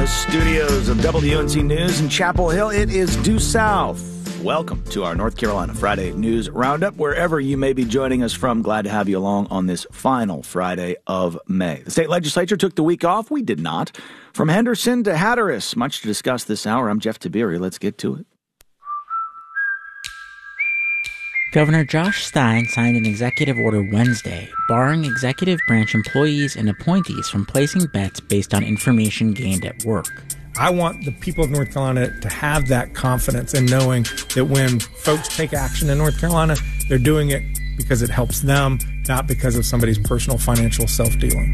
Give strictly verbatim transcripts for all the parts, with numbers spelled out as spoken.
the studios of W N C News in Chapel Hill, it is Due South. Welcome to our North Carolina Friday News Roundup, wherever you may be joining us from. Glad to have you along on this final Friday of May. The state legislature took the week off. We did not. From Henderson to Hatteras, much to discuss this hour. I'm Jeff Tiberi. Let's get to it. Governor Josh Stein signed an executive order Wednesday, barring executive branch employees and appointees from placing bets based on information gained at work. I want the people of North Carolina to have that confidence in knowing that when folks take action in North Carolina, they're doing it because it helps them, not because of somebody's personal financial self-dealing.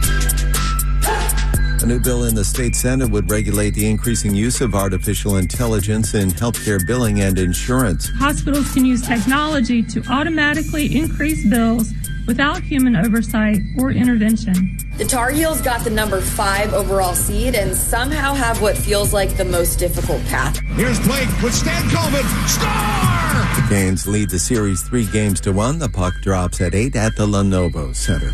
A new bill in the state Senate would regulate the increasing use of artificial intelligence in healthcare billing and insurance. Hospitals can use technology to automatically increase bills without human oversight or intervention. The Tar Heels got the number five overall seed and somehow have what feels like the most difficult path. Here's Blake with Stankoven. Score! The Canes lead the series three games to one. The puck drops at eight at the Lenovo Center.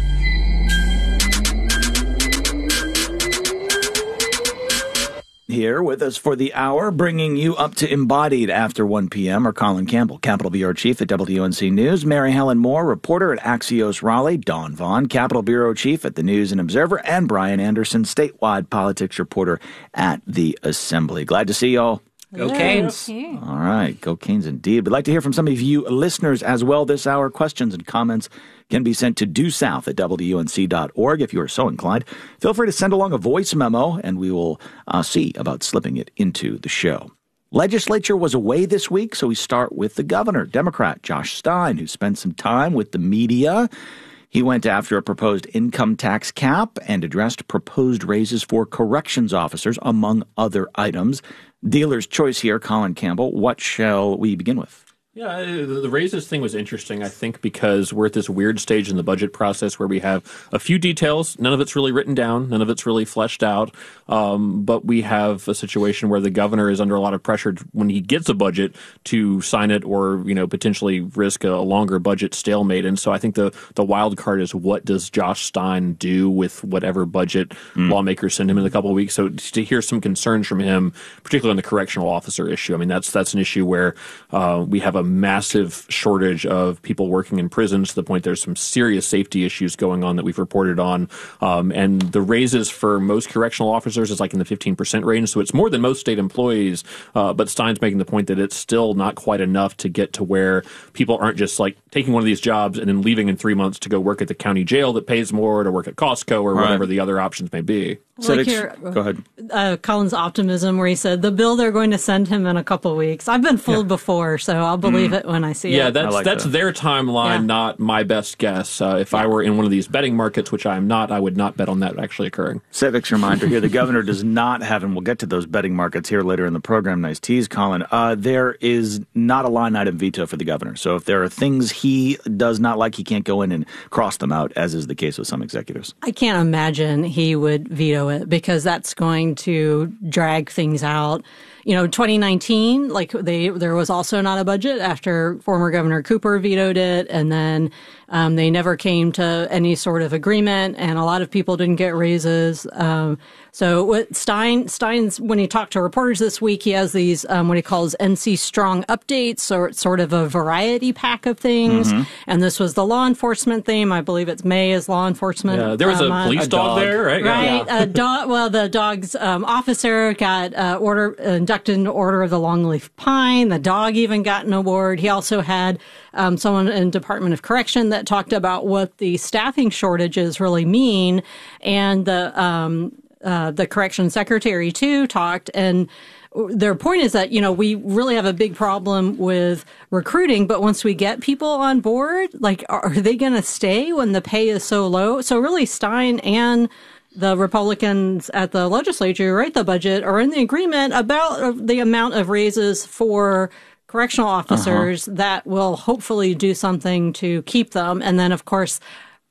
Here with us for the hour, bringing you up to Embodied after one p.m. are Colin Campbell, Capitol Bureau Chief at W N C News, Mary Helen Moore, reporter at Axios Raleigh, Dawn Vaughn, Capitol Bureau Chief at the News and Observer, and Brian Anderson, statewide politics reporter at the Assembly. Glad to see you all. Go Canes. All right, go Canes indeed. We'd like to hear from some of you listeners as well this hour. Questions and comments can be sent to due south at W N C dot org if you are so inclined. Feel free to send along a voice memo, and we will uh, see about slipping it into the show. Legislature was away this week, so we start with the governor, Democrat Josh Stein, who spent some time with the media. He went after a proposed income tax cap and addressed proposed raises for corrections officers, among other items. Dealer's choice here, Colin Campbell. What shall we begin with? Yeah, the raises thing was interesting, I think, because we're at this weird stage in the budget process where we have a few details. None of it's really written down. None of it's really fleshed out. Um, but we have a situation where the governor is under a lot of pressure when he gets a budget to sign it or, you know, potentially risk a longer budget stalemate. And so I think the, the wild card is, what does Josh Stein do with whatever budget mm. lawmakers send him in a couple of weeks? So to hear some concerns from him, particularly on the correctional officer issue, I mean, that's that's an issue where uh, we have a massive shortage of people working in prisons, to the point there's some serious safety issues going on that we've reported on. Um, and the raises for most correctional officers is like in the fifteen percent range. So it's more than most state employees. Uh, but Stein's making the point that it's still not quite enough to get to where people aren't just like taking one of these jobs and then leaving in three months to go work at the county jail that pays more, to work at Costco, or right. whatever the other options may be. So like here, go ahead. Uh, Colin's optimism, where he said the bill they're going to send him in a couple of weeks. I've been fooled yeah. before, so I'll believe mm. it when I see yeah, it. Yeah, that's like that's that. their timeline, yeah. not my best guess. Uh, if yeah. I were in one of these betting markets, which I am not, I would not bet on that actually occurring. Civics reminder here: the governor does not have, and we'll get to those betting markets here later in the program. Nice tease, Colin. Uh, there is not a line item veto for the governor. So if there are things he does not like, he can't go in and cross them out, as is the case with some executives. I can't imagine he would veto it, because that's going to drag things out. You know, twenty nineteen, like they, there was also not a budget after former Governor Cooper vetoed it, and then um, they never came to any sort of agreement, and a lot of people didn't get raises. Um, so what Stein, Stein's, when he talked to reporters this week, he has these, um, what he calls N C Strong updates, or sort of a variety pack of things. Mm-hmm. And this was the law enforcement theme. I believe it's May is law enforcement. Yeah, there was um, a police a dog, dog there, right? Right. Yeah. A dog, well, the dog's um, officer got uh, order, uh, inducted into Order of the Longleaf Pine. The dog even got an award. He also had um, someone in Department of Correction that talked about what the staffing shortages really mean. And the, um, uh, the correction secretary, too, talked. And their point is that, you know, we really have a big problem with recruiting, but once we get people on board, like, are they going to stay when the pay is so low? So really, Stein and the Republicans at the legislature, who write the budget, are in the agreement about the amount of raises for correctional officers uh-huh. that will hopefully do something to keep them. And then, of course,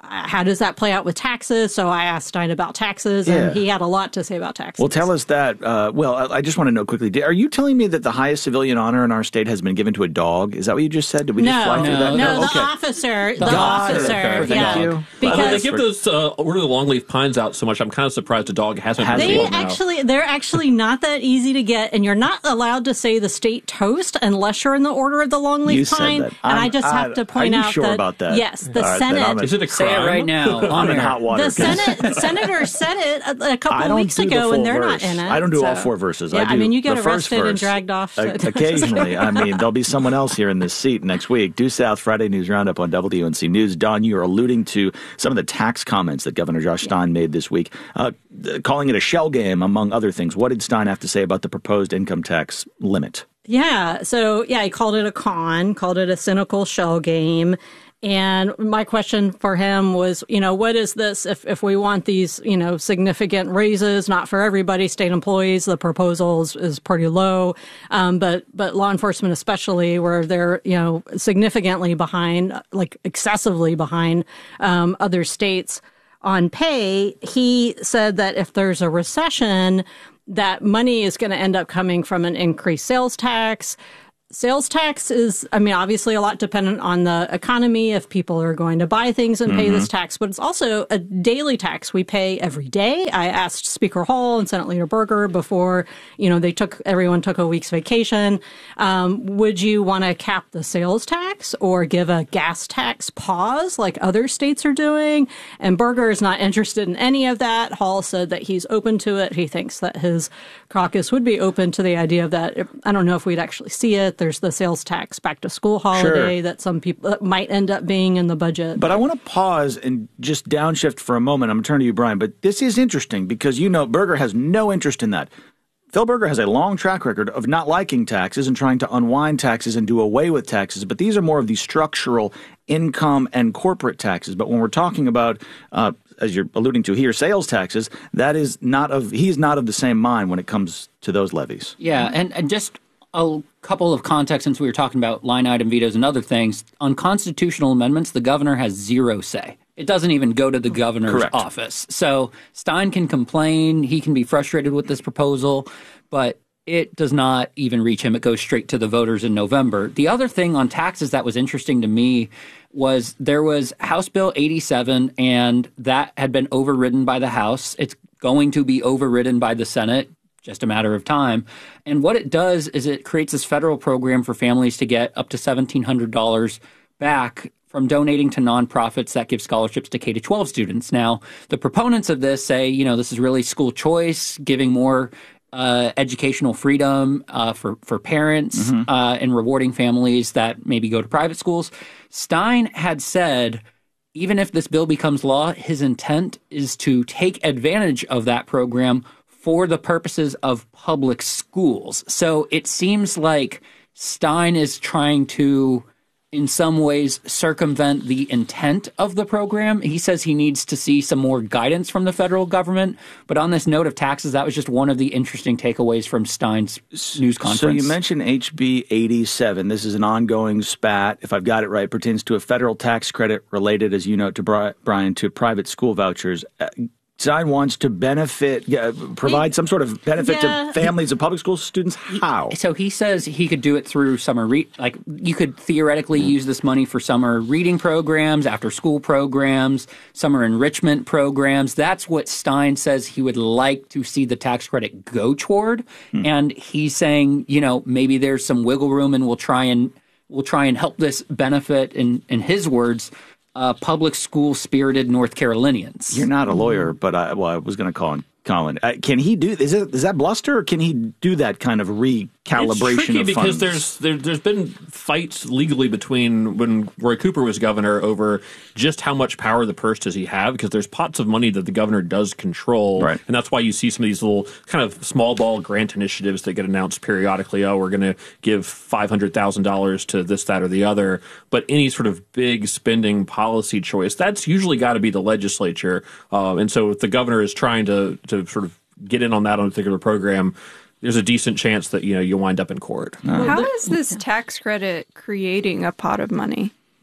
how does that play out with taxes? So I asked Stein about taxes, Yeah. and he had a lot to say about taxes. Well, tell us that. Uh, well, I, I just want to know quickly. Are you telling me that the highest civilian honor in our state has been given to a dog? Is that what you just said? Did we no, just fly through no, that? no, the okay. officer, the, the officer, Thank yeah. you. Well, Because they give those uh, Order of the Longleaf Pines out so much. I'm kind of surprised a dog hasn't. Has They rolled out. actually, they're actually not that easy to get, and you're not allowed to say the state toast unless you're in the Order of the Longleaf You said Pine. that. And I'm- I just have I- to point are you out sure that about that? yes, the All right, then Senate. I'm Is it a crime? Say it right now. I'm in air. hot water. The Senate senator said it a, a couple I of don't weeks do the ago, full and they're verse. not in it. I don't do all so- four verses. Yeah, I, do I mean, you get the first arrested and verse. dragged off. O- occasionally. I mean, there'll be someone else here in this seat next week. Due South Friday News Roundup on W U N C News. Don, you are alluding to some of the tax comments that Governor Josh Stein made this week, uh, calling it a shell game, among other things. What did Stein have to say about the proposed income tax limit? Yeah. So, yeah, he called it a con, called it a cynical shell game. And my question for him was, you know, what is this? If, if we want these, you know, significant raises, not for everybody, state employees, the proposal is, is pretty low. Um, but, but law enforcement, especially where they're, you know, significantly behind, like excessively behind um, other states on pay. He said that if there's a recession, that money is going to end up coming from an increased sales tax. Sales tax is, I mean, obviously a lot dependent on the economy, if people are going to buy things and pay Mm-hmm. this tax, but it's also a daily tax we pay every day. I asked Speaker Hall and Senate Leader Berger before, you know, they took, everyone took a week's vacation. Um, would you want to cap the sales tax or give a gas tax pause like other states are doing? And Berger is not interested in any of that. Hall said that he's open to it. He thinks that his caucus would be open to the idea of that. I don't know if we'd actually see it. There's the sales tax back to school holiday Sure. that some people that might end up being in the budget. But I want to pause and just downshift for a moment. I'm going to turn to you, Brian. But this is interesting because, you know, Berger has no interest in that. Phil Berger has a long track record of not liking taxes and trying to unwind taxes and do away with taxes. But these are more of the structural income and corporate taxes. But when we're talking about, uh, as you're alluding to here, sales taxes, that is not of he's not of the same mind when it comes to those levies. Yeah, and, and just a couple of context, since we were talking about line item vetoes and other things. On constitutional amendments, the governor has zero say. It doesn't even go to the governor's Correct. office. So Stein can complain. He can be frustrated with this proposal, but it does not even reach him. It goes straight to the voters in November. The other thing on taxes that was interesting to me was there was House Bill eighty-seven, and that had been overridden by the House. It's going to be overridden by the Senate. Just a matter of time. And what it does is it creates this federal program for families to get up to seventeen hundred dollars back from donating to nonprofits that give scholarships to K through twelve students. Now, the proponents of this say, you know, this is really school choice, giving more uh, educational freedom uh, for, for parents Mm-hmm. uh, and rewarding families that maybe go to private schools. Stein had said, even if this bill becomes law, his intent is to take advantage of that program for the purposes of public schools. So it seems like Stein is trying to, in some ways, circumvent the intent of the program. He says he needs to see some more guidance from the federal government. But on this note of taxes, that was just one of the interesting takeaways from Stein's news conference. So you mentioned H B eighty-seven. This is an ongoing spat, if I've got it right, pertains to a federal tax credit related, as you note, to Bri- Brian, to private school vouchers. Uh, Stein wants to benefit, uh, provide some sort of benefit Yeah. to families of public school students. How? So he says he could do it through summer re- like you could theoretically use this money for summer reading programs, after school programs, summer enrichment programs. That's what Stein says he would like to see the tax credit go toward. Hmm. And he's saying, you know, maybe there's some wiggle room and we'll try and we'll try and help this benefit, in, in his words, Uh, public school spirited North Carolinians. You're not a lawyer, but I, well, I was going to call him Colin. Uh, can he do is it is that bluster, or can he do that kind of recalibration It's tricky of because funds? there's there, there's been fights legally between when Roy Cooper was governor over just how much power the purse does he have, because there's pots of money that the governor does control, right. And that's why you see some of these little kind of small ball grant initiatives that get announced periodically. Oh, we're going to give five hundred thousand dollars to this, that, or the other. But any sort of big spending policy choice, that's usually got to be the legislature. Uh, and so if the governor is trying to to sort of get in on that on a particular program, there's a decent chance that, you know, you'll wind up in court. How is this tax credit creating a pot of money?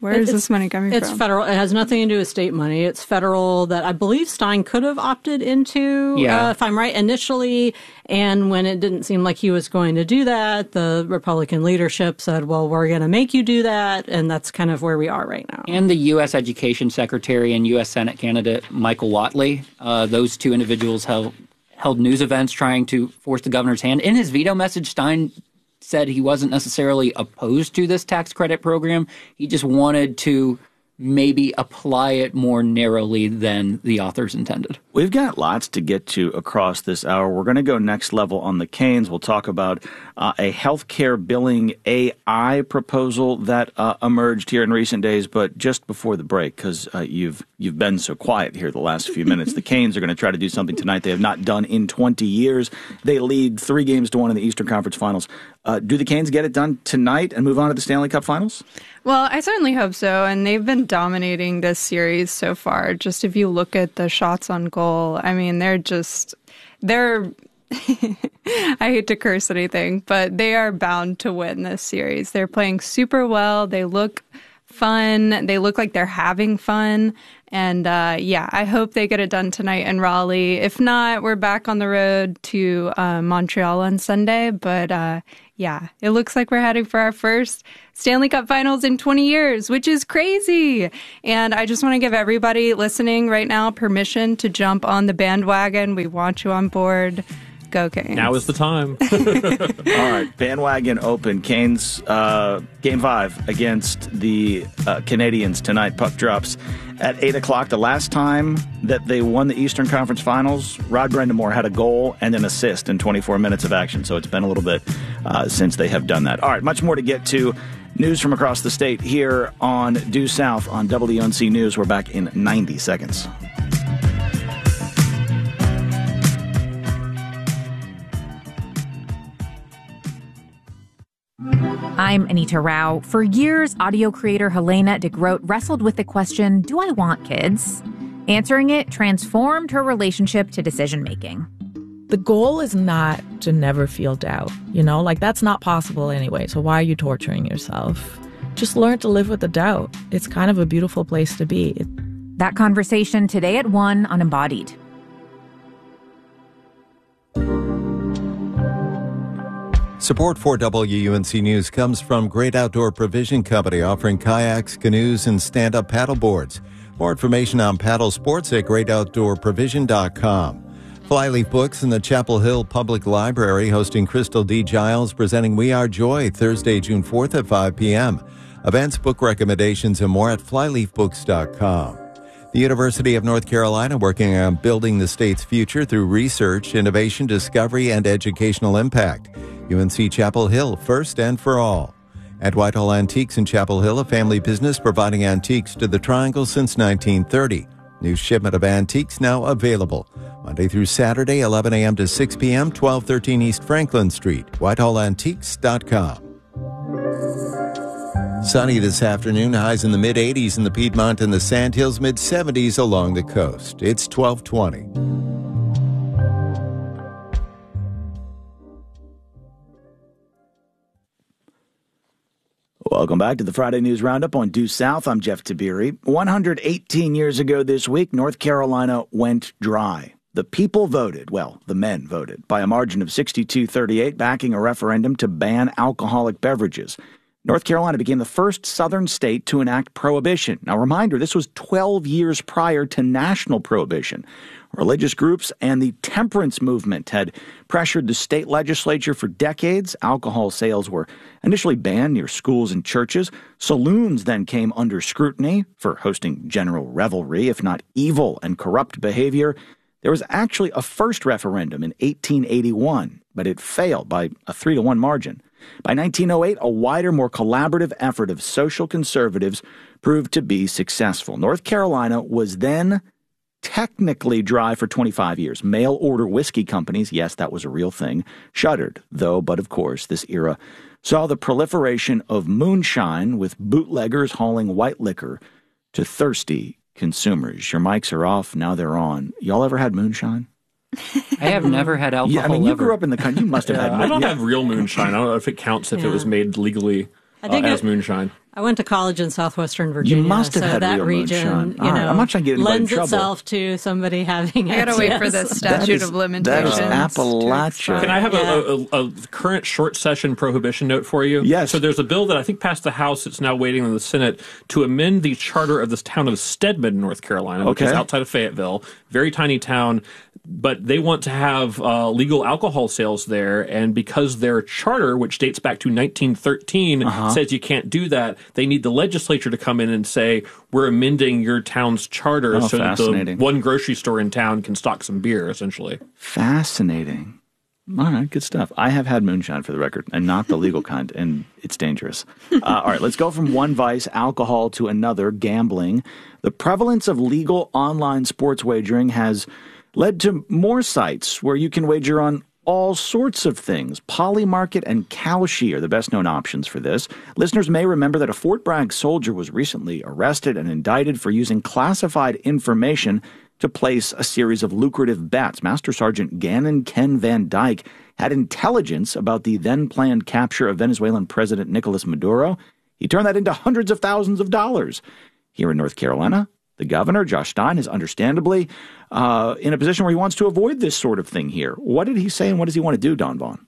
Where is It's- this money coming It's from? federal. It has nothing to do with state money. It's federal that I believe Stein could have opted into, Yeah. uh, if I'm right, initially. And when it didn't seem like he was going to do that, the Republican leadership said, well, we're going to make you do that. And that's kind of where we are right now. And the U S Education Secretary and U S Senate candidate Michael Whatley, uh, those two individuals held, held news events trying to force the governor's hand. In his veto message, Stein said he wasn't necessarily opposed to this tax credit program. He just wanted to maybe apply it more narrowly than the authors intended. We've got lots to get to across this hour. We're going to go next level on the Canes. We'll talk about uh, a healthcare billing A I proposal that uh, emerged here in recent days. But just before the break, because uh, you've you've been so quiet here the last few minutes, the Canes are going to try to do something tonight they have not done in twenty years. They lead three games to one in the Eastern Conference Finals. Uh, do the Canes get it done tonight and move on to the Stanley Cup Finals? Well, I certainly hope so. And they've been dominating this series so far. Just if you look at the shots on goal, I mean, they're just, they're, I hate to curse anything, but they are bound to win this series. They're playing super well. They look fun. They look like they're having fun. And uh, yeah, I hope they get it done tonight in Raleigh. If not, we're back on the road to uh, Montreal on Sunday. But uh, yeah, it looks like we're heading for our first Stanley Cup Finals in twenty years, which is crazy. And I just want to give everybody listening right now permission to jump on the bandwagon. We want you on board. Go Canes. Now is the time. All right, bandwagon open. Canes, uh, game five against the uh, Canadians tonight. Puck drops at eight o'clock. The last time that they won the Eastern Conference Finals, Rod Brendamore had a goal and an assist in twenty-four minutes of action. So it's been a little bit uh, since they have done that. All right, much more to get to. News from across the state here on Due South on W N C News. We're back in ninety seconds. I'm Anita Rao. For years, audio creator Helena de Groot wrestled with the question, do I want kids? Answering it transformed her relationship to decision-making. The goal is not to never feel doubt, you know? Like, that's not possible anyway, so why are you torturing yourself? Just learn to live with the doubt. It's kind of a beautiful place to be. That conversation today at one on Embodied. Support for W U N C News comes from Great Outdoor Provision Company, offering kayaks, canoes, and stand-up paddle boards. More information on paddle sports at great outdoor provision dot com. Flyleaf Books and the Chapel Hill Public Library hosting Crystal D. Giles presenting We Are Joy Thursday, June fourth at five p.m. Events, book recommendations, and more at flyleaf books dot com. The University of North Carolina working on building the state's future through research, innovation, discovery, and educational impact. U N C Chapel Hill, first and for all. At Whitehall Antiques in Chapel Hill, a family business providing antiques to the Triangle since nineteen thirty. New shipment of antiques now available. Monday through Saturday, eleven a.m. to six p.m., twelve thirteen East Franklin Street, whitehall antiques dot com. Sunny this afternoon, highs in the mid-eighties in the Piedmont and the Sandhills, mid-seventies along the coast. It's twelve twenty. Welcome back to the Friday News Roundup on Due South. I'm Jeff Tabiri. one hundred eighteen years ago this week, North Carolina went dry. The people voted, well, the men voted, by a margin of sixty-two thirty-eight, backing a referendum to ban alcoholic beverages. North Carolina became the first southern state to enact prohibition. Now, reminder, this was twelve years prior to national prohibition. Religious groups and the temperance movement had pressured the state legislature for decades. Alcohol sales were initially banned near schools and churches. Saloons then came under scrutiny for hosting general revelry, if not evil and corrupt behavior. There was actually a first referendum in eighteen eighty-one, but it failed by a three to one margin. By nineteen oh eight, a wider, more collaborative effort of social conservatives proved to be successful. North Carolina was then technically dry for twenty-five years. Mail-order whiskey companies, yes, that was a real thing, shuttered, though, but of course, this era saw the proliferation of moonshine, with bootleggers hauling white liquor to thirsty consumers. Your mics are off, now they're on. Y'all ever had moonshine? I have never had alcohol. Yeah, I mean, you ever. grew up in the country. You must have Yeah, had. I don't yeah. have real moonshine. I don't know if it counts if Yeah. it was made legally I uh, did as get- moonshine. I went to college in southwestern Virginia. You must have so had that real region, moonshine. you All right, know, I'm not trying to get anybody in lends trouble. itself to somebody having. I gotta wait for the statute is, of limitations. That is Appalachia. Can I have Yeah. a, a, a current short session prohibition note for you? Yes. So there's a bill that I think passed the House. It's now waiting on the Senate to amend the charter of this town of Stedman, North Carolina, which Okay. is outside of Fayetteville. Very tiny town. But they want to have uh, legal alcohol sales there, and because their charter, which dates back to nineteen thirteen, Uh-huh. says you can't do that, they need the legislature to come in and say, we're amending your town's charter Oh, so that the fascinating. one grocery store in town can stock some beer, essentially. Fascinating. All right, good stuff. I have had moonshine, for the record, and not the legal kind, and it's dangerous. Uh, all right, let's go from one vice, alcohol, to another, gambling. The prevalence of legal online sports wagering has led to more sites where you can wager on all sorts of things. Polymarket and Kalshi are the best-known options for this. Listeners may remember that a Fort Bragg soldier was recently arrested and indicted for using classified information to place a series of lucrative bets. Master Sergeant Gannon Ken Van Dyke had intelligence about the then-planned capture of Venezuelan President Nicolas Maduro. He turned that into hundreds of thousands of dollars. Here in North Carolina, the governor, Josh Stein, is understandably uh, in a position where he wants to avoid this sort of thing here. What did he say, and what does he want to do, Dawn Vaughn?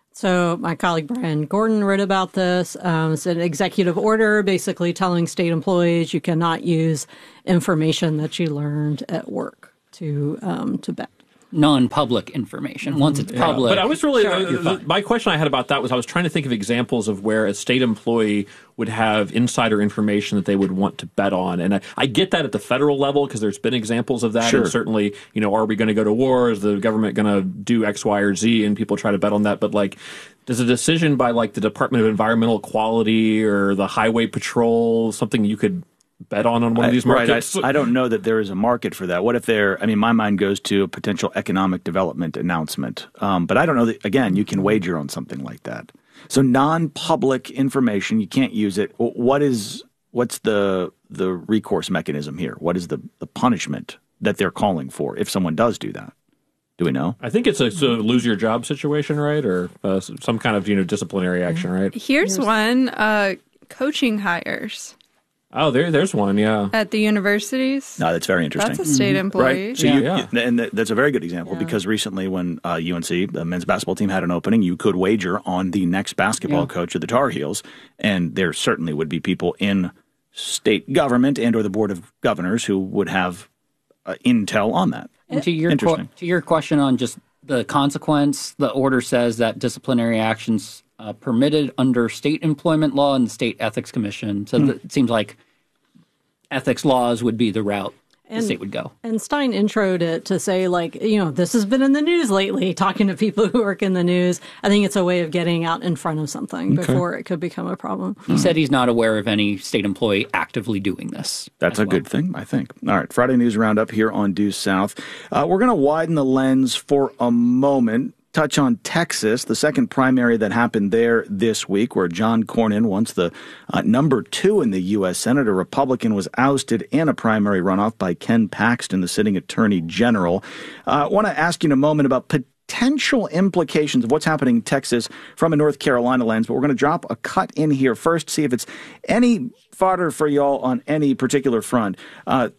So my colleague Brian Gordon wrote about this. Um, it's an executive order basically telling state employees you cannot use information that you learned at work to um, to bet. Non-public information. Once it's Yeah, public. but I was really, sure, uh, you're the, fine. my question I had about that was I was trying to think of examples of where a state employee would have insider information that they would want to bet on. And I, I get that at the federal level because there's been examples of that. Sure. And certainly, you know, are we going to go to war? Is the government going to do X, Y, or Z? And people try to bet on that. But like, does a decision by like the Department of Environmental Quality or the Highway Patrol, something you could bet on on one of these markets? Right. I, I don't know that there is a market for that. What if there, I mean, my mind goes to a potential economic development announcement. Um, but I don't know that, again, you can wager on something like that. So non-public information, you can't use it. What is, what's the the recourse mechanism here? What is the, the punishment that they're calling for if someone does do that? Do we know? I think it's a, it's a lose your job situation, right? Or uh, some kind of, you know, disciplinary action, right? Here's one, uh, coaching hires Oh, there, there's one, yeah. at the universities. No, that's very interesting. That's a state employee. Right. So Yeah. you, Yeah. you- and th- that's a very good example because recently when uh, U N C, the men's basketball team, had an opening, you could wager on the next basketball Yeah. coach of the Tar Heels, and there certainly would be people in state government and or the Board of Governors who would have uh, intel on that. And to your Interesting. que- to your question on just the consequence, the order says that disciplinary actions uh, permitted under state employment law and the state ethics commission. So th- it seems like ethics laws would be the route And- the state would go. And Stein introed it to say, like, you know, this has been in the news lately, talking to people who work in the news. I think it's a way of getting out in front of something before it could become a problem. He said he's not aware of any state employee actively doing this. That's as a well. good thing, I think. All right, Friday News Roundup here on Due South. Uh, we're going to widen the lens for a moment, touch on Texas, the second primary that happened there this week, where John Cornyn, once the uh, number two in the U S Senate, a Republican, was ousted in a primary runoff by Ken Paxton, the sitting attorney general. I uh, want to ask you in a moment about potential implications of what's happening in Texas from a North Carolina lens, but we're going to drop a cut in here first, see if it's any fodder for y'all on any particular front. Uh,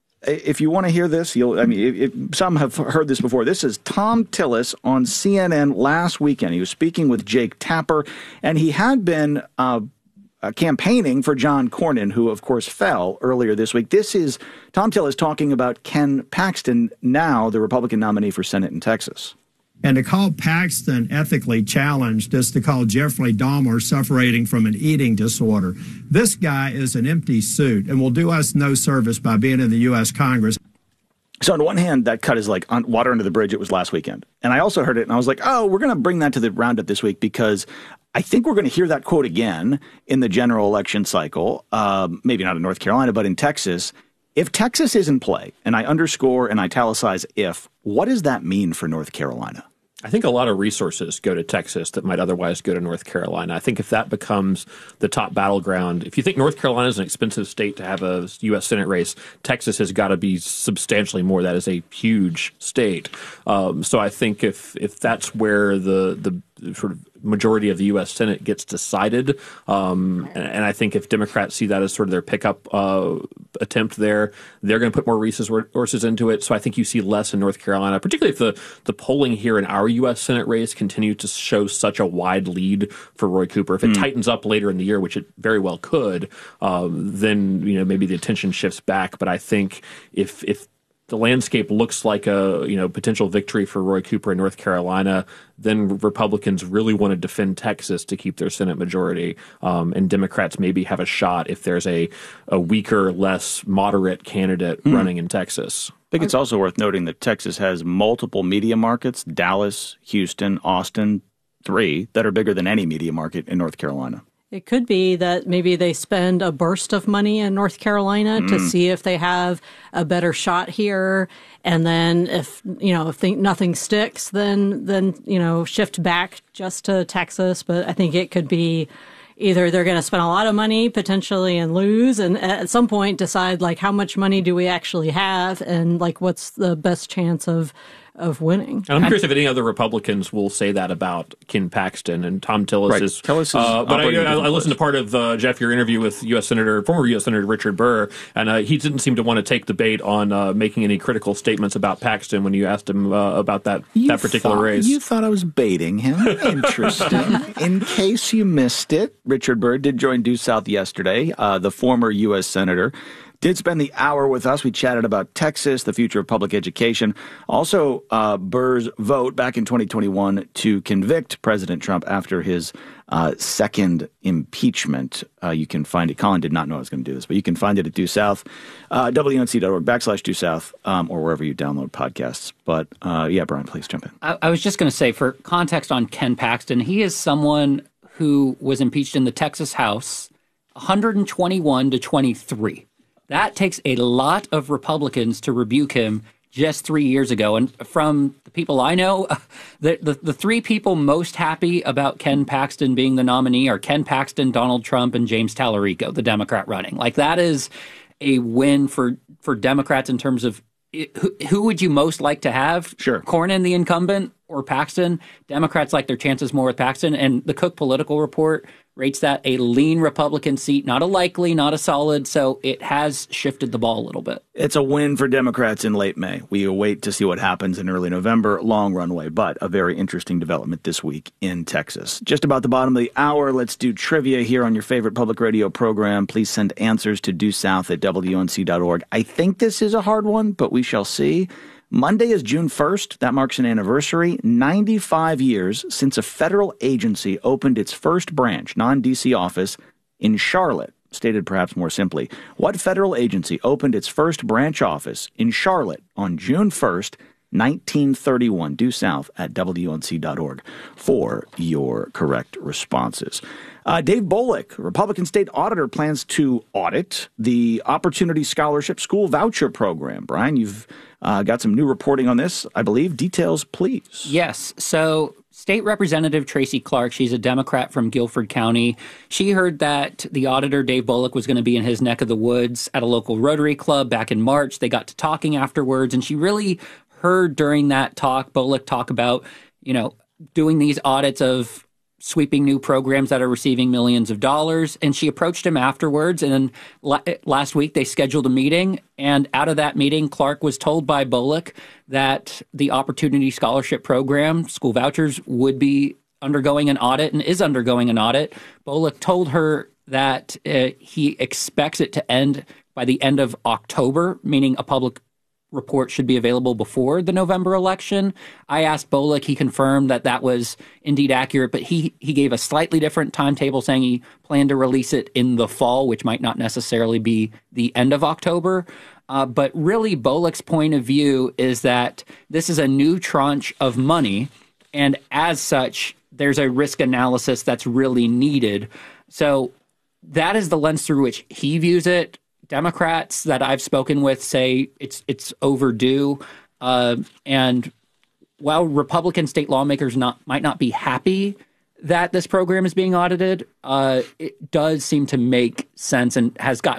If you want to hear this, you'll. I mean, it, it, some have heard this before. This is Tom Tillis on C N N last weekend. He was speaking with Jake Tapper, and he had been uh, uh, campaigning for John Cornyn, who, of course, fell earlier this week. This is Tom Tillis talking about Ken Paxton, now the Republican nominee for Senate in Texas. And to call Paxton ethically challenged is to call Jeffrey Dahmer suffering from an eating disorder. This guy is an empty suit and will do us no service by being in the U S Congress. So on one hand, that cut is like on water under the bridge. It was last weekend. And I also heard it, and I was like, oh, we're going to bring that to the roundup this week because I think we're going to hear that quote again in the general election cycle, um, maybe not in North Carolina, but in Texas. If Texas is in play, and I underscore and italicize if, what does that mean for North Carolina? I think a lot of resources go to Texas that might otherwise go to North Carolina. I think if that becomes the top battleground, if you think North Carolina is an expensive state to have a U S Senate race, Texas has got to be substantially more. That is a huge state. Um, so I think if if that's where the, the sort of majority of the U S Senate gets decided. Um, and, and I think if Democrats see that as sort of their pickup uh, attempt there, they're going to put more resources into it. So I think you see less in North Carolina, particularly if the, the polling here in our U S Senate race continues to show such a wide lead for Roy Cooper. If it mm. tightens up later in the year, which it very well could, um, then you know maybe the attention shifts back. But I think if if the landscape looks like a you know potential victory for Roy Cooper in North Carolina, then Republicans really want to defend Texas to keep their Senate majority, um, and Democrats maybe have a shot if there's a, a weaker, less moderate candidate mm. running in Texas. I think it's also worth noting that Texas has multiple media markets, Dallas, Houston, Austin, three, that are bigger than any media market in North Carolina. It could be that maybe they spend a burst of money in North Carolina mm. to see if they have a better shot here. And then if, you know, if think nothing sticks, then, then, you know, shift back just to Texas. But I think it could be either they're going to spend a lot of money potentially and lose, and at some point decide, like, how much money do we actually have, and, like, what's the best chance of of winning. And I'm curious if any other Republicans will say that about Ken Paxton and Tom Tillis. Right. Is, Tillis is uh, but I, I, I listened place. to part of, uh, Jeff, your interview with U S Senator, former U S Senator Richard Burr, and uh, he didn't seem to want to take the bait on uh, making any critical statements about Paxton when you asked him uh, about that, you that particular thought, race. You thought I was baiting him. Interesting. In case you missed it, Richard Burr did join Due South yesterday, uh, the former U S Senator. Did spend the hour with us. We chatted about Texas, the future of public education. Also, uh, Burr's vote back in twenty twenty-one to convict President Trump after his uh, second impeachment. Uh, you can find it. Colin did not know I was going to do this, but you can find it at Due South, uh, W N C dot org backslash Due South, um, or wherever you download podcasts. But uh, yeah, Brian, please jump in. I, I was just going to say, for context on Ken Paxton, he is someone who was impeached in the Texas House one hundred twenty-one to twenty-three. That takes a lot of Republicans to rebuke him just three years ago. And from the people I know, the, the, the three people most happy about Ken Paxton being the nominee are Ken Paxton, Donald Trump, and James Tallarico, the Democrat running. Like, that is a win for, for Democrats in terms of who, who would you most like to have? Sure. Cornyn, the incumbent, or Paxton? Democrats like their chances more with Paxton. And the Cook Political Report rates that a lean Republican seat, not a likely, not a solid. So it has shifted the ball a little bit. It's a win for Democrats in late May. We await to see what happens in early November. Long runway, but a very interesting development this week in Texas. Just about the bottom of the hour, let's do trivia here on your favorite public radio program. Please send answers to due south at W N C dot org. I think this is a hard one, but we shall see. Monday is June first. That marks an anniversary. ninety-five years since a federal agency opened its first branch, non-D C office, in Charlotte. Stated perhaps more simply, what federal agency opened its first branch office in Charlotte on June first, nineteen thirty-one? Due south at W N C dot org for your correct responses. Uh, Dave Bullock, Republican state auditor, plans to audit the Opportunity Scholarship School Voucher Program. Brian, you've uh, got some new reporting on this, I believe. Details, please. Yes. So State Representative Tracy Clark, she's a Democrat from Guilford County. She heard that the auditor, Dave Bullock, was going to be in his neck of the woods at a local Rotary Club back in March. They got to talking afterwards, and she really heard during that talk Bullock talk about, you know, doing these audits of sweeping new programs that are receiving millions of dollars. And she approached him afterwards. And la- last week they scheduled a meeting. And out of that meeting, Clark was told by Bullock that the Opportunity Scholarship Program, school vouchers, would be undergoing an audit and is undergoing an audit. Bullock told her that uh, he expects it to end by the end of October, meaning a public report should be available before the November election. I asked Bullock, he confirmed that that was indeed accurate, but he he gave a slightly different timetable, saying he planned to release it in the fall, which might not necessarily be the end of October. Uh, but really, Bullock's point of view is that this is a new tranche of money, and as such, there's a risk analysis that's really needed. So that is the lens through which he views it. Democrats that I've spoken with say it's it's overdue, uh, and while Republican state lawmakers not might not be happy that this program is being audited, uh, it does seem to make sense and has gotten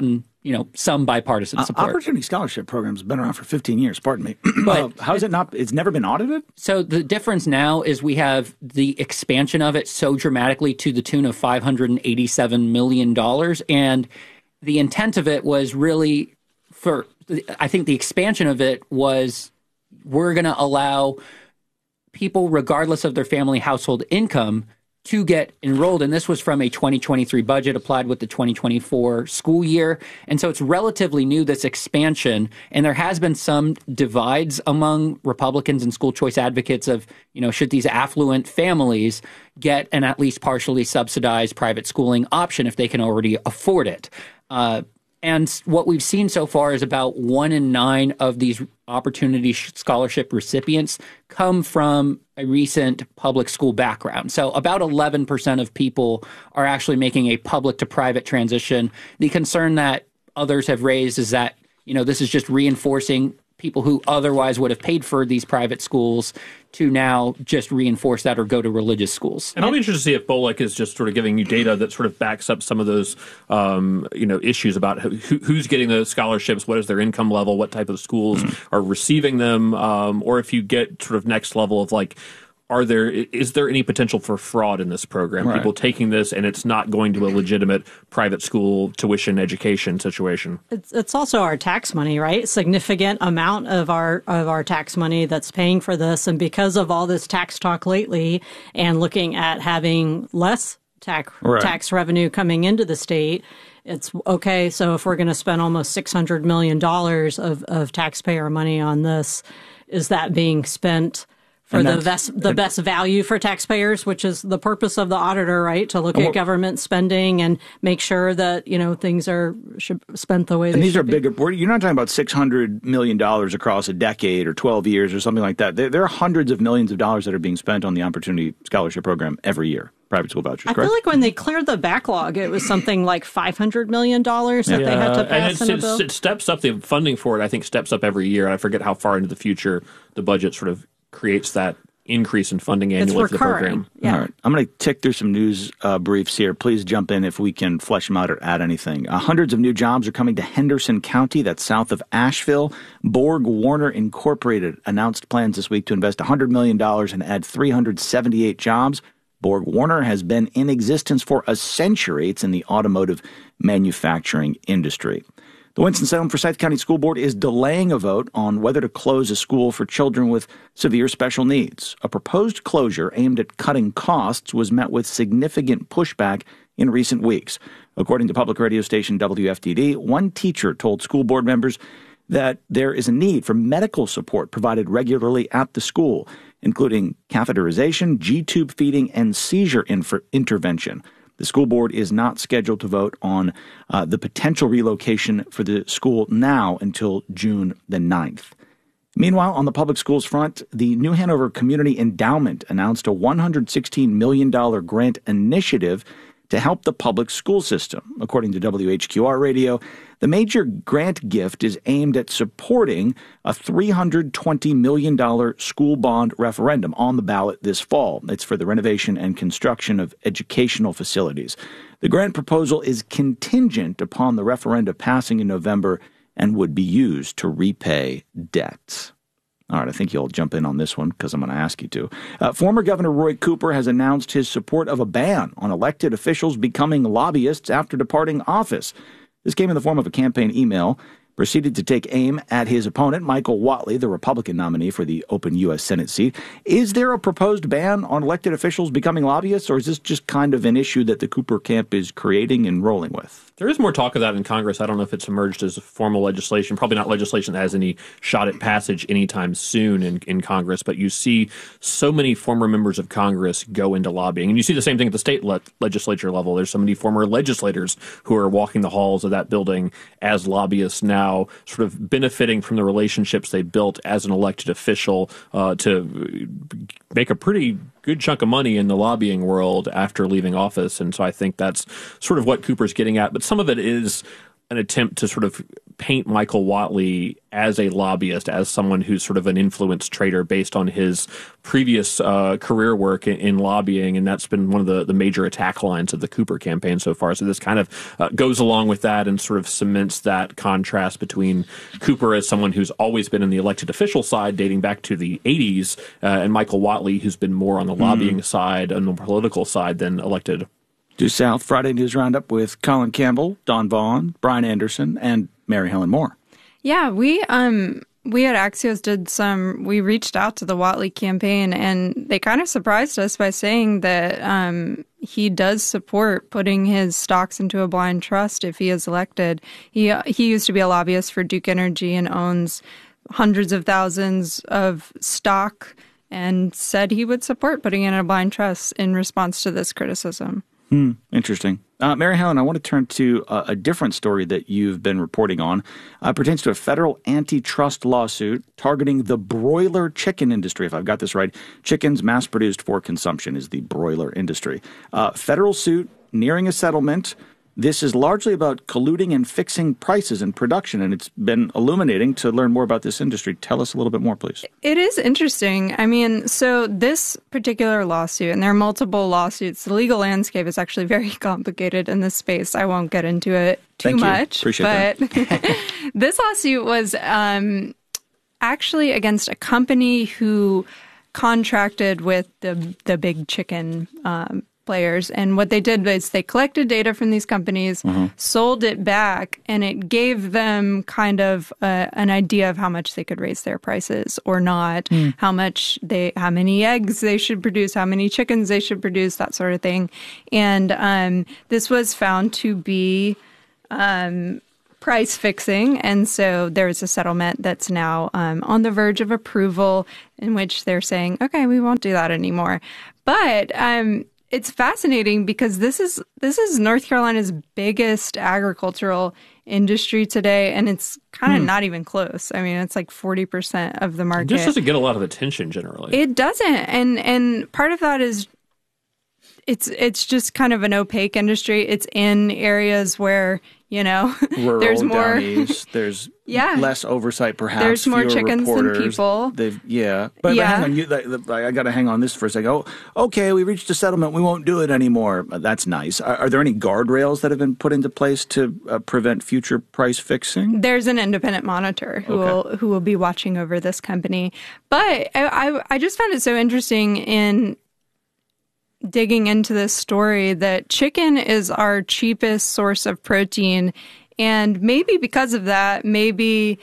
you know, some bipartisan support. Uh, Opportunity Scholarship Program's been around for fifteen years, pardon me. But uh, how is it not, it's never been audited? So the difference now is we have the expansion of it so dramatically to the tune of five hundred eighty-seven million dollars. And the intent of it was really for, I think the expansion of it was we're going to allow people, regardless of their family household income, to get enrolled. And this was from a twenty twenty-three budget applied with the twenty twenty-four school year. And so it's relatively new, this expansion. And there has been some divides among Republicans and school choice advocates of, you know, should these affluent families get an at least partially subsidized private schooling option if they can already afford it? Uh, and what we've seen so far is about one in nine of these Opportunity Scholarship recipients come from a recent public school background. So about eleven percent of people are actually making a public to private transition. The concern that others have raised is that, you know, this is just reinforcing people who otherwise would have paid for these private schools to now just reinforce that or go to religious schools. And I'll be interested to see if BOLEC is just sort of giving you data that sort of backs up some of those, um, you know, issues about who, who's getting those scholarships, what is their income level, what type of schools mm-hmm. are receiving them, um, or if you get sort of next level of like, Are there is there any potential for fraud in this program? Right. People taking this and it's not going to a legitimate private school tuition education situation. It's, it's also our tax money, right? Significant amount of our of our tax money that's paying for this, and because of all this tax talk lately, and looking at having less tax right. tax revenue coming into the state, it's okay. So if we're going to spend almost six hundred million dollars of of taxpayer money on this, is that being spent for the best, the best value for taxpayers, which is the purpose of the auditor, right? To look at government spending and make sure that, you know, things are should, spent the way they and these should are be. bigger. You're not talking about six hundred million dollars across a decade or twelve years or something like that. There, there are hundreds of millions of dollars that are being spent on the Opportunity Scholarship Program every year. Private school vouchers, I correct? feel like when they cleared the backlog, it was something like five hundred million dollars that yeah. they had to and pass it's, in a it's, bill. it steps up. The funding for it, I think, steps up every year. I forget how far into the future the budget sort of creates that increase in funding annually for the program. Yeah. All right. I'm going to tick through some news uh, briefs here. Please jump in if we can flesh them out or add anything. Uh, hundreds of new jobs are coming to Henderson County, that's south of Asheville. Borg Warner Incorporated announced plans this week to invest one hundred million dollars and add three hundred seventy-eight jobs. Borg Warner has been in existence for a century. It's in the automotive manufacturing industry. The Winston-Salem Forsyth County School Board is delaying a vote on whether to close a school for children with severe special needs. A proposed closure aimed at cutting costs was met with significant pushback in recent weeks. According to public radio station W F D D, one teacher told school board members that there is a need for medical support provided regularly at the school, including catheterization, G-tube feeding, and seizure inf- intervention. The school board is not scheduled to vote on uh, the potential relocation for the school now until June the ninth. Meanwhile, on the public schools front, the New Hanover Community Endowment announced a one hundred sixteen million dollars grant initiative to help the public school system. According to W H Q R Radio, the major grant gift is aimed at supporting a three hundred twenty million dollars school bond referendum on the ballot this fall. It's for the renovation and construction of educational facilities. The grant proposal is contingent upon the referendum passing in November and would be used to repay debt. All right, I think you'll jump in on this one because I'm going to ask you to. Uh, former Governor Roy Cooper has announced his support of a ban on elected officials becoming lobbyists after departing office. This came in the form of a campaign email, proceeded to take aim at his opponent, Michael Whatley, the Republican nominee for the open U S Senate seat. Is there a proposed ban on elected officials becoming lobbyists, or is this just kind of an issue that the Cooper camp is creating and rolling with? There is more talk of that in Congress. I don't know if it's emerged as formal legislation, probably not legislation that has any shot at passage anytime soon in, in Congress, but you see so many former members of Congress go into lobbying. And you see the same thing at the state le- legislature level. There's so many former legislators who are walking the halls of that building as lobbyists now, sort of benefiting from the relationships they built as an elected official uh, to make a pretty good chunk of money in the lobbying world after leaving office. And so I think that's sort of what Cooper's getting at. But some of it is an attempt to sort of paint Michael Whatley as a lobbyist, as someone who's sort of an influence trader based on his previous uh, career work in, in lobbying, and that's been one of the, the major attack lines of the Cooper campaign so far. So this kind of uh, goes along with that and sort of cements that contrast between Cooper as someone who's always been in the elected official side dating back to the eighties, uh, and Michael Whatley, who's been more on the lobbying mm. side and the political side than elected. Due South Friday News Roundup with Colin Campbell, Don Vaughn, Brian Anderson, and Mary Helen Moore. Yeah, we um we at Axios did some. We reached out to the Whatley campaign, and they kind of surprised us by saying that um, he does support putting his stocks into a blind trust if he is elected. He he used to be a lobbyist for Duke Energy and owns hundreds of thousands of stock, and said he would support putting in a blind trust in response to this criticism. Hmm, interesting. Uh, Mary Helen, I want to turn to uh, a different story that you've been reporting on. Uh, it pertains to a federal antitrust lawsuit targeting the broiler chicken industry. If I've got this right, chickens mass-produced for consumption is the broiler industry. Uh, federal suit nearing a settlement. This is largely about colluding and fixing prices and production, and it's been illuminating to learn more about this industry. Tell us a little bit more, please. It is interesting. I mean, so this particular lawsuit, and there are multiple lawsuits, the legal landscape is actually very complicated in this space. I won't get into it too Thank much. You. Appreciate but that. This lawsuit was um, actually against a company who contracted with the the big chicken um players. And what they did was they collected data from these companies, mm-hmm. sold it back, and it gave them kind of uh, an idea of how much they could raise their prices or not, mm. how much they, how many eggs they should produce, how many chickens they should produce, that sort of thing. And um, this was found to be um, price fixing. And so there's a settlement that's now um, on the verge of approval in which they're saying, okay, we won't do that anymore. But um it's fascinating because this is this is North Carolina's biggest agricultural industry today, and it's kind of hmm. not even close. I mean, it's like forty percent of the market. It just doesn't get a lot of attention generally. It doesn't, and and part of that is it's it's just kind of an opaque industry. It's in areas where, you know, rural, there's more down east, there's yeah. less oversight, perhaps. There's more chickens reporters. than people. They've, yeah, but, yeah. but hang on, you, the, the, I got to hang on this for a second. Oh, okay, we reached a settlement. We won't do it anymore. That's nice. Are, are there any guardrails that have been put into place to uh, prevent future price fixing? There's an independent monitor who okay. will who will be watching over this company. But I, I I just found it so interesting in digging into this story that chicken is our cheapest source of protein, and maybe because of that, maybe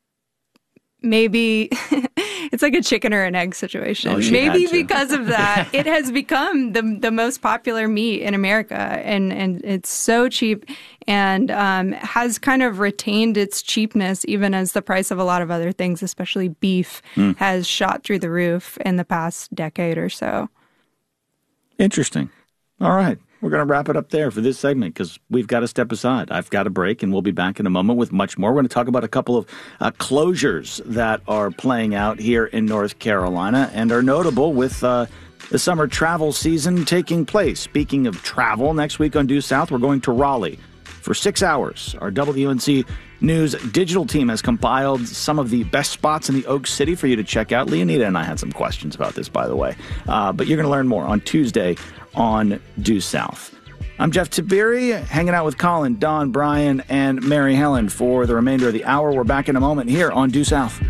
maybe it's like a chicken or an egg situation. Oh, maybe because of that, it has become the the most popular meat in America, and and it's so cheap and um, has kind of retained its cheapness even as the price of a lot of other things, especially beef, mm. has shot through the roof in the past decade or so. Interesting. All right. We're going to wrap it up there for this segment because we've got to step aside. I've got a break, and we'll be back in a moment with much more. We're going to talk about a couple of uh, closures that are playing out here in North Carolina and are notable with uh, the summer travel season taking place. Speaking of travel, next week on Due South, we're going to Raleigh for six hours. Our W N C News digital team has compiled some of the best spots in the Oak City for you to check out. Leonida and I had some questions about this, by the way. Uh, but you're going to learn more on Tuesday on Due South. I'm Jeff Tiberi, hanging out with Colin, Don, Brian, and Mary Helen for the remainder of the hour. We're back in a moment here on Due South.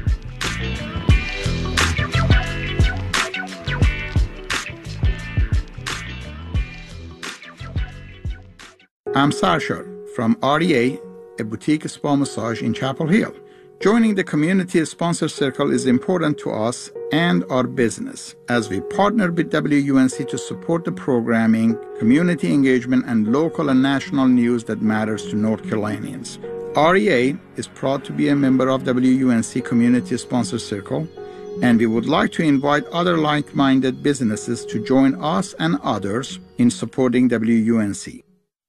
I'm Sarshar from R E A, a boutique spa massage in Chapel Hill. Joining the community sponsor circle is important to us and our business as we partner with W U N C to support the programming, community engagement, and local and national news that matters to North Carolinians. R E A is proud to be a member of W U N C Community Sponsor Circle, and we would like to invite other like-minded businesses to join us and others in supporting W U N C.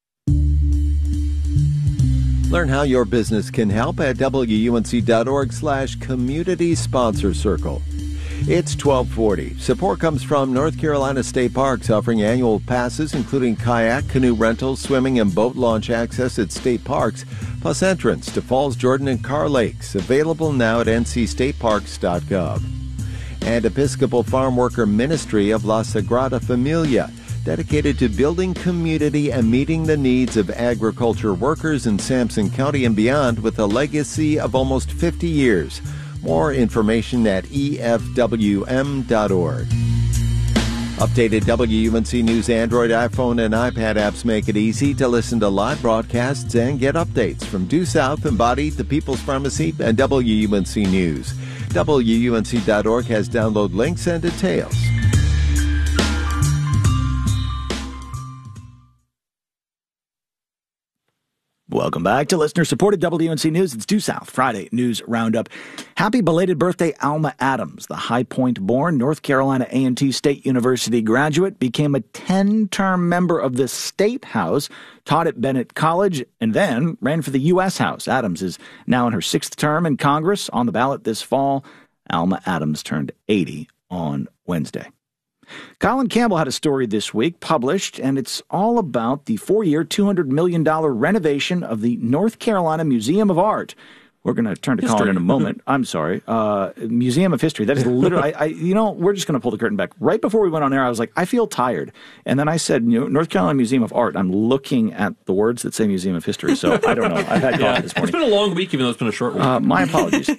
Learn how your business can help at W U N C dot org slash community sponsor circle. It's twelve forty. Support comes from North Carolina State Parks, offering annual passes including kayak, canoe rentals, swimming, and boat launch access at state parks, plus entrance to Falls, Jordan, and Carr Lakes. Available now at n c state parks dot gov. And Episcopal Farm Worker Ministry of La Sagrada Familia, dedicated to building community and meeting the needs of agriculture workers in Sampson County and beyond with a legacy of almost fifty years. More information at E F W M dot org. Updated W U N C News Android, iPhone, and iPad apps make it easy to listen to live broadcasts and get updates from Due South, Embodied, The People's Pharmacy, and W U N C News. W U N C dot org has download links and details. Welcome back to listener-supported W U N C News. It's Due South Friday News Roundup. Happy belated birthday, Alma Adams, the High Point-born North Carolina A and T State University graduate, became a ten-term member of the State House, taught at Bennett College, and then ran for the U S House. Adams is now in her sixth term in Congress. On the ballot this fall, Alma Adams turned eighty on Wednesday. Colin Campbell had a story this week published, and it's all about the four-year, two hundred million dollars renovation of the North Carolina Museum of Art. We're going to turn to History. Colin in a moment. I'm sorry. Uh, Museum of History. That is literally, I, I, you know, we're just going to pull the curtain back. Right before we went on air, I was like, I feel tired. And then I said, you know, North Carolina Museum of Art. I'm looking at the words that say Museum of History. So I don't know. I've had coffee Yeah. this morning. It's been a long week, even though it's been a short week. Uh, my apologies.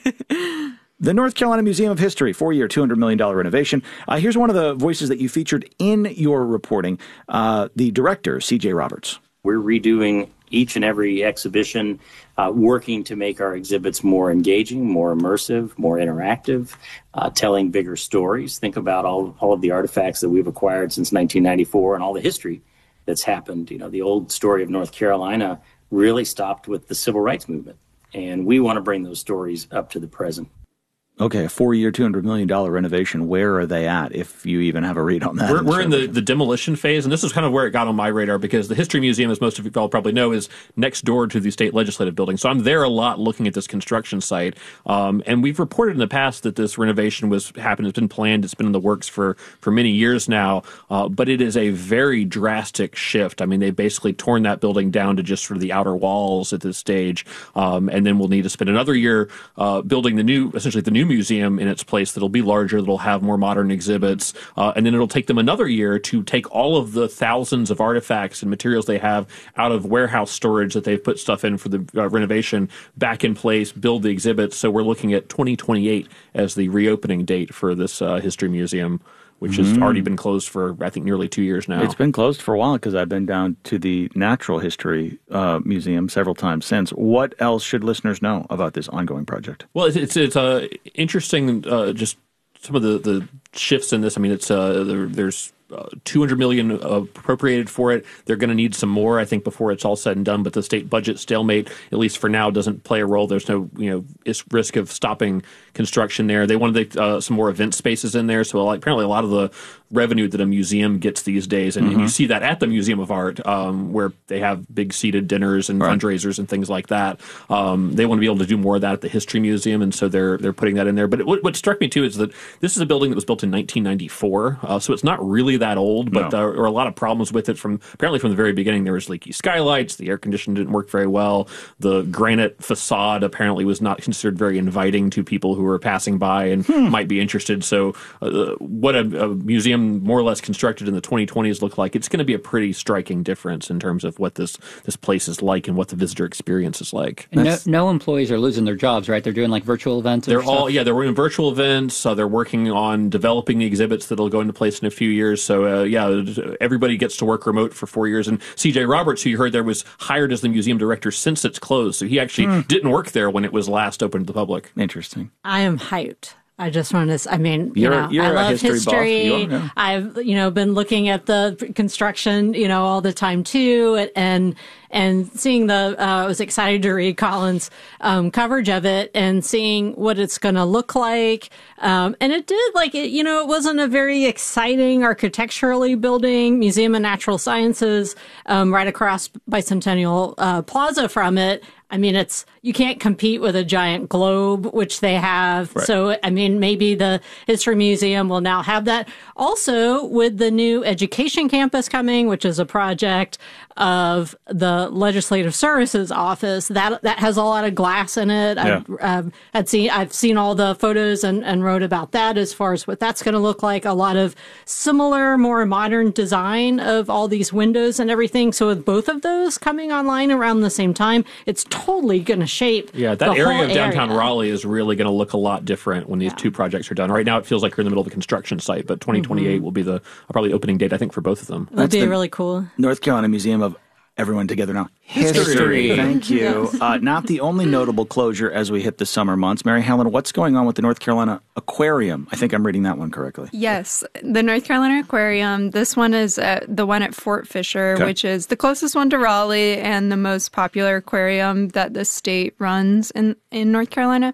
The North Carolina Museum of History, four-year, two hundred million dollars renovation. Uh, here's one of the voices that you featured in your reporting, uh, the director, C J Roberts. We're redoing each and every exhibition, uh, working to make our exhibits more engaging, more immersive, more interactive, uh, telling bigger stories. Think about all, all of the artifacts that we've acquired since nineteen ninety-four and all the history that's happened. You know, the old story of North Carolina really stopped with the civil rights movement, and we want to bring those stories up to the present. Okay, a four-year, two hundred million dollars renovation. Where are they at, if you even have a read on that? We're, we're in the, the demolition phase, and this is kind of where it got on my radar because the History Museum, as most of you all probably know, is next door to the State Legislative Building. So I'm there a lot looking at this construction site. Um, and we've reported in the past that this renovation was happened. It's been planned. It's been in the works for, for many years now. Uh, but it is a very drastic shift. I mean, they've basically torn that building down to just sort of the outer walls at this stage. Um, and then we'll need to spend another year uh, building the new, essentially the new museum in its place that'll be larger, that'll have more modern exhibits, uh, and then it'll take them another year to take all of the thousands of artifacts and materials they have out of warehouse storage that they've put stuff in for the uh, renovation back in place, build the exhibits. So we're looking at twenty twenty-eight as the reopening date for this uh, history museum, which has Mm. already been closed for, I think, nearly two years now. It's been closed for a while because I've been down to the Natural History uh, Museum several times since. What else should listeners know about this ongoing project? Well, it's it's, it's uh, interesting. Uh, just some of the, the shifts in this. I mean, it's uh, there, there's uh, two hundred million dollars appropriated for it. They're going to need some more, I think, before it's all said and done. But the state budget stalemate, at least for now, doesn't play a role. There's no you know is risk of stopping construction there. They wanted uh, some more event spaces in there. So like, apparently, a lot of the revenue that a museum gets these days, and, Mm-hmm. and you see that at the Museum of Art, um, where they have big seated dinners and Right. fundraisers and things like that. Um, they want to be able to do more of that at the History Museum, and so they're they're putting that in there. But it, what, what struck me too is that this is a building that was built in nineteen ninety-four, uh, so it's not really that old. But No. there were a lot of problems with it from apparently from the very beginning. There was leaky skylights, the air conditioning didn't work very well, the granite facade apparently was not considered very inviting to people who were passing by and Hmm. might be interested. So, uh, what a, a museum more or less constructed in the twenty twenties looked like, it's going to be a pretty striking difference in terms of what this this place is like and what the visitor experience is like. And no, no employees are losing their jobs, right? They're doing like virtual events. and They're all stuff? yeah. They're doing virtual events. Uh, they're working on developing the exhibits that'll go into place in a few years. So uh, yeah, everybody gets to work remote for four years. And C J Roberts, who you heard there, was hired as the museum director since it's closed. So he actually Hmm. didn't work there when it was last open to the public. Interesting. I am hyped. I just want to, I mean, you You're- know, you're I a love history history. buff. You are, yeah. I've, you know, been looking at the construction, you know, all the time too. And, and seeing the, uh, I was excited to read Colin's, um, coverage of it and seeing what it's going to look like. Um, and it did like it, you know, it wasn't a very exciting architecturally building. Museum of Natural Sciences, um, right across Bicentennial, uh, Plaza from it. I mean, it's you can't compete with a giant globe, which they have. Right. So, I mean, maybe the History Museum will now have that. Also, with the new education campus coming, which is a project of the Legislative Services Office, that that has a lot of glass in it. Yeah. I've, um, I'd seen, I've seen all the photos and, and wrote about that as far as what that's going to look like. A lot of similar, more modern design of all these windows and everything. So with both of those coming online around the same time, it's totally going to shape Yeah, that the area whole of downtown area. Raleigh is really going to look a lot different when these two projects are done. Right now, it feels like you're in the middle of a construction site, but twenty twenty-eight Mm-hmm. will be the probably opening date, I think, for both of them. It'll be really cool. North Carolina Museum of Everyone Together Now. History. Thank you. Yes. Uh, not the only notable closure as we hit the summer months. Mary Helen, what's going on with the North Carolina Aquarium? I think I'm reading that one correctly. Yes, the North Carolina Aquarium. This one is uh, the one at Fort Fisher, Okay. which is the closest one to Raleigh and the most popular aquarium that the state runs in, in North Carolina.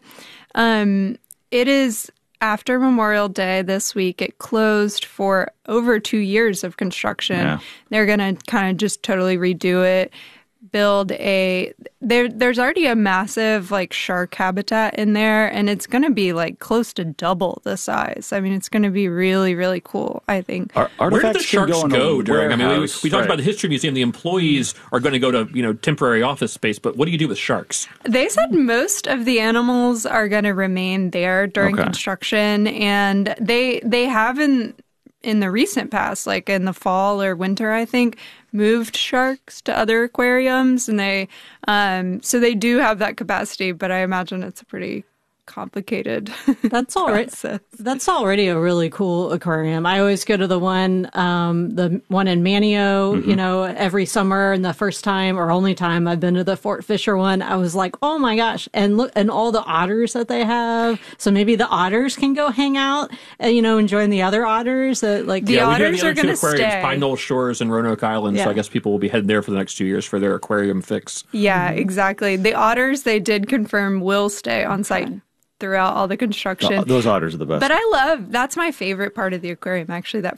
Um, it is after Memorial Day this week. It closed for over two years of construction. Yeah. They're going to kind of just totally redo it. Build a there there's already a massive like shark habitat in there, and it's going to be like close to double the size. I mean, it's going to be really really cool, I think. Ar- Where did the artifacts can sharks in a go during? I mean, we, we warehouse, talked right. about the History Museum. The employees are going to go to you know temporary office space, but what do you do with sharks? They said most of the animals are going to remain there during Okay. construction, and they they haven't in the recent past, like in the fall or winter, I think, moved sharks to other aquariums, and they um, so they do have that capacity. But I imagine it's a pretty complicated. That's already that's already a really cool aquarium. I always go to the one um, the one in Manio, Mm-hmm. you know, every summer. And the first time or only time I've been to the Fort Fisher one, I was like, oh my gosh! And look, and all the otters that they have. So maybe the otters can go hang out, and, you know, and join the other otters. That like The yeah, otters we do are have the other gonna two aquariums, stay. Pine Knoll Shores and Roanoke Island. So Yeah. I guess people will be heading there for the next two years for their aquarium fix. Yeah, exactly. The otters, they did confirm, will stay on site throughout all the construction. Oh, those otters are the best. But I love, that's my favorite part of the aquarium, actually, that